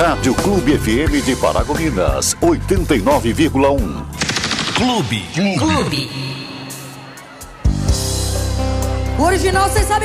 Rádio Clube FM de Paragominas, 89,1. Clube. O original, vocês sabem